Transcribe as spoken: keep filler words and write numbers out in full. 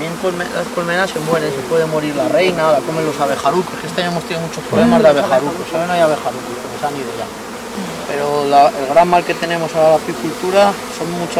también colme las colmenas se mueren, se puede morir la reina, la comen los abejarucos, que este año hemos tenido muchos problemas de abejarucos, ahora no hay abejarucos, porque se han ido ya. Pero la, el gran mal que tenemos a la apicultura son muchas